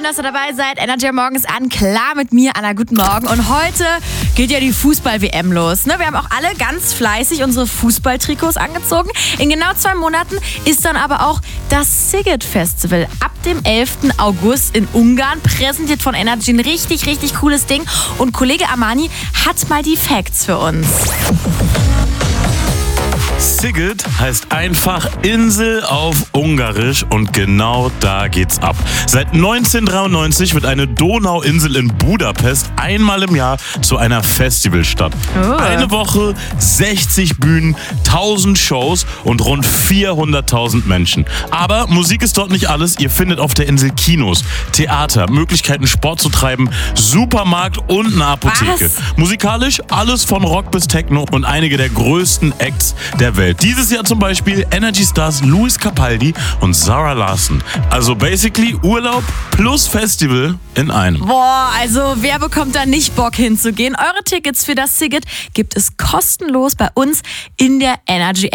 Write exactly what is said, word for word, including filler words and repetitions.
schön, dass ihr dabei seid. Energy morgens an, klar mit mir, Anna, guten Morgen. Und heute geht ja die Fußball-W M los. Ne? Wir haben auch alle ganz fleißig unsere Fußballtrikots angezogen. In genau zwei Monaten ist dann aber auch das Sziget Festival. Ab dem elften August in Ungarn, präsentiert von Energy, ein richtig, richtig cooles Ding. Und Kollege Armani hat mal die Facts für uns. Sziget heißt einfach Insel auf Ungarisch und genau da geht's ab. Seit neunzehnhundertdreiundneunzig wird eine Donauinsel in Budapest einmal im Jahr zu einer Festivalstadt. Oh. Eine Woche, sechzig Bühnen, tausend Shows und rund vierhunderttausend Menschen. Aber Musik ist dort nicht alles. Ihr findet auf der Insel Kinos, Theater, Möglichkeiten Sport zu treiben, Supermarkt und eine Apotheke. Was? Musikalisch alles von Rock bis Techno und einige der größten Acts der Welt. Dieses Jahr zum Beispiel Energy Stars Lewis Capaldi und Zara Larsson. Also basically Urlaub plus Festival in einem. Boah, also wer bekommt da nicht Bock hinzugehen? Eure Tickets für das Sziget gibt es kostenlos bei uns in der Energy